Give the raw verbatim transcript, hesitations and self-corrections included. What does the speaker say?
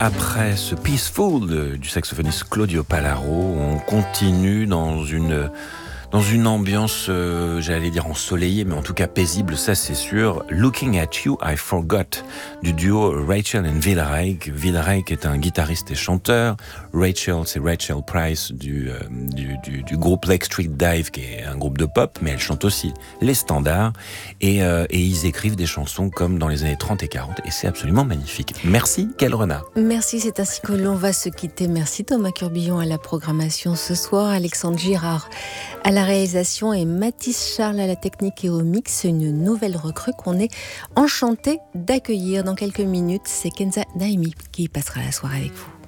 Après ce Peaceful de, du saxophoniste Claudio Pallaro, on continue dans une... dans une ambiance, euh, j'allais dire ensoleillée, mais en tout cas paisible, ça c'est sûr. Looking at You, I Forgot, du duo Rachel and Wilderijk. Wilderijk est un guitariste et chanteur. Rachel, c'est Rachel Price du, euh, du, du, du groupe Lake Street Dive, qui est un groupe de pop, mais elle chante aussi les standards. Et, euh, et ils écrivent des chansons comme dans les années trente et quarante, et c'est absolument magnifique. Merci, Kel Renard. Merci, c'est ainsi que l'on va se quitter. Merci Thomas Curbillon à la programmation ce soir, Alexandre Girard à la réalisation et Mathis Charles à la technique et au mix, une nouvelle recrue qu'on est enchanté d'accueillir dans quelques minutes. C'est Kenza Naimi qui passera la soirée avec vous.